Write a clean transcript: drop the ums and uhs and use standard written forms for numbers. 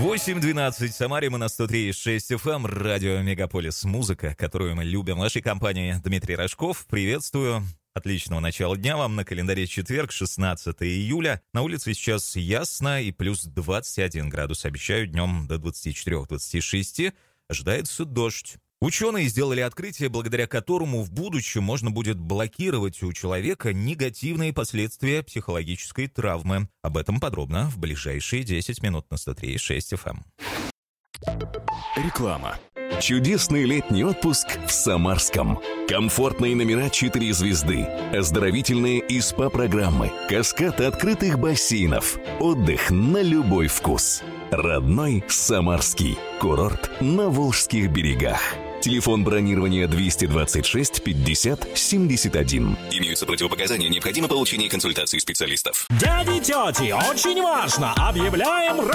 8:12. Самаре, мы на 103,6 FM. Радио Мегаполис. Музыка, которую мы любим. В нашей компании Дмитрий Рожков. Приветствую. Отличного начала дня вам. На календаре четверг, 16 июля. На улице сейчас ясно и плюс 21 градус. Обещают днем до 24-26. Ожидается дождь. Ученые сделали открытие, благодаря которому в будущем можно будет блокировать у человека негативные последствия психологической травмы. Об этом подробно в ближайшие 10 минут на 103,6 FM. Реклама. Чудесный летний отпуск в Самарском. Комфортные номера 4 звезды, оздоровительные и СПА-программы, каскад открытых бассейнов, отдых на любой вкус. Родной Самарский. Курорт на Волжских берегах. Телефон бронирования 226 50 71. Имеются противопоказания, необходимо получение консультации специалистов. Дяди, тети, очень важно! Объявляем